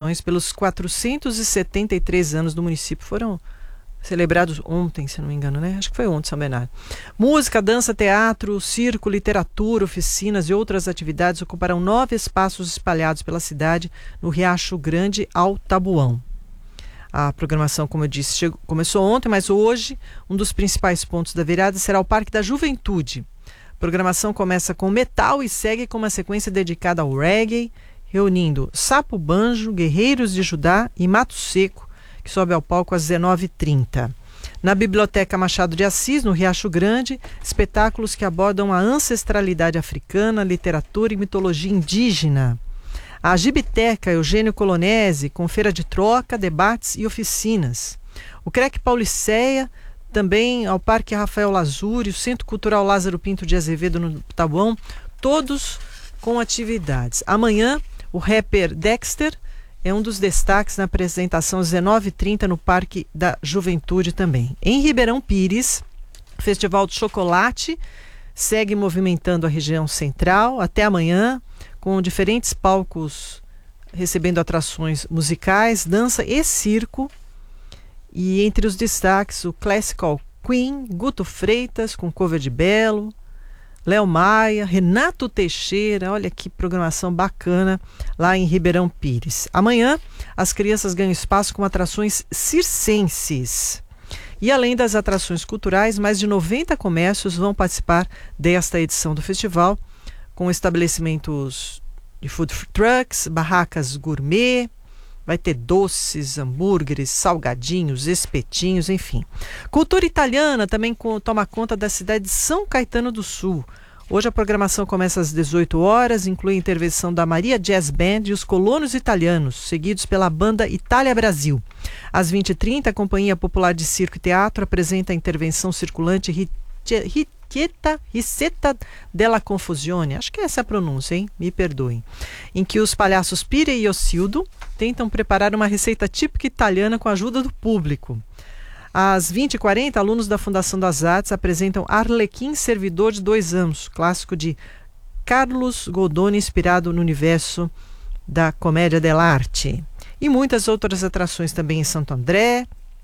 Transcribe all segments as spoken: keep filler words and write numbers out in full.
comemorações pelos quatrocentos e setenta e três anos do município. Foram celebrados ontem, se não me engano, né? Acho que foi ontem, São Bernardo. Música, dança, teatro, circo, literatura, oficinas e outras atividades ocuparão nove espaços espalhados pela cidade, no Riacho Grande ao Tabuão. A programação, como eu disse, chegou, começou ontem, mas hoje um dos principais pontos da virada será o Parque da Juventude. A programação começa com metal e segue com uma sequência dedicada ao reggae, reunindo Sapo Banjo, Guerreiros de Judá e Mato Seco, que sobe ao palco às dezenove e trinta. Na Biblioteca Machado de Assis, no Riacho Grande, espetáculos que abordam a ancestralidade africana, literatura e mitologia indígena. A Gibiteca Eugênio Colonese, com feira de troca, debates e oficinas. O C R E C Pauliceia, também ao Parque Rafael Lazuri, o Centro Cultural Lázaro Pinto de Azevedo no Tabuão, todos com atividades. Amanhã, o rapper Dexter é um dos destaques na apresentação às dezenove e trinta no Parque da Juventude também. Em Ribeirão Pires, o Festival de Chocolate segue movimentando a região central até amanhã, com diferentes palcos recebendo atrações musicais, dança e circo. E entre os destaques, o Classical Queen, Guto Freitas com cover de Belo, Léo Maia, Renato Teixeira, olha que programação bacana lá em Ribeirão Pires. Amanhã, as crianças ganham espaço com atrações circenses. E além das atrações culturais, mais de noventa comércios vão participar desta edição do festival, com estabelecimentos de food trucks, barracas gourmet, vai ter doces, hambúrgueres, salgadinhos, espetinhos, enfim. Cultura italiana também toma conta da cidade de São Caetano do Sul. Hoje a programação começa às dezoito horas, inclui a intervenção da Maria Jazz Band e os Colonos Italianos, seguidos pela banda Itália Brasil. Às vinte e trinta, a Companhia Popular de Circo e Teatro apresenta a intervenção circulante Ricetta, Ricetta della Confusione, acho que é essa a pronúncia, hein? Me perdoem. Em que os palhaços Pire e Ossildo tentam preparar uma receita típica italiana com a ajuda do público. Às vinte e quarenta, alunos da Fundação das Artes apresentam Arlequim Servidor de Dois Anos, clássico de Carlos Goldoni, inspirado no universo da comédia dell'arte. E muitas outras atrações também em Santo André,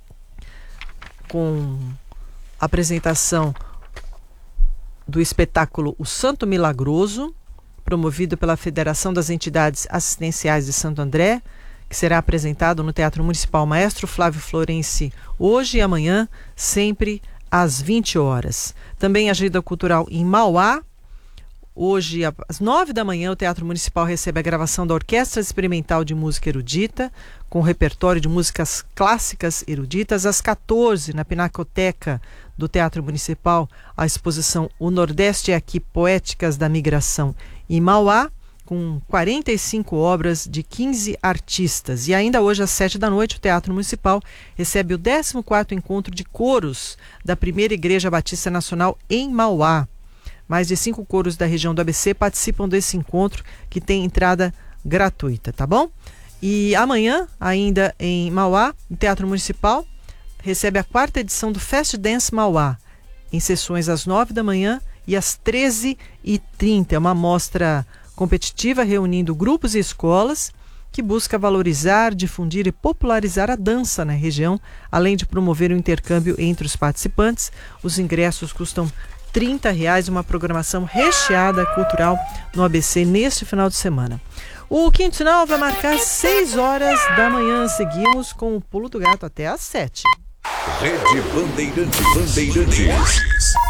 com apresentação do espetáculo O Santo Milagroso, promovido pela Federação das Entidades Assistenciais de Santo André, que será apresentado no Teatro Municipal Maestro Flávio Florenci hoje e amanhã, sempre às vinte horas. Também agenda cultural em Mauá. Hoje, às nove da manhã, o Teatro Municipal recebe a gravação da Orquestra Experimental de Música Erudita, com repertório de músicas clássicas eruditas. Às quatorze, na Pinacoteca do Teatro Municipal, a exposição O Nordeste é Aqui, Poéticas da Migração em Mauá, com quarenta e cinco obras de quinze artistas. E ainda hoje, às sete da noite, o Teatro Municipal recebe o décimo quarto Encontro de Coros da Primeira Igreja Batista Nacional em Mauá. Mais de cinco coros da região do A B C participam desse encontro, que tem entrada gratuita, tá bom? E amanhã, ainda em Mauá, o Teatro Municipal recebe a quarta edição do Fast Dance Mauá, em sessões às nove da manhã e às treze e trinta. É uma mostra competitiva reunindo grupos e escolas que busca valorizar, difundir e popularizar a dança na região, além de promover o intercâmbio entre os participantes. Os ingressos custam trinta reais, uma programação recheada cultural no A B C neste final de semana. O Quinto Sinal vai marcar seis horas da manhã. Seguimos com o Pulo do Gato até às sete. Rede Bandeirantes. Bandeirantes.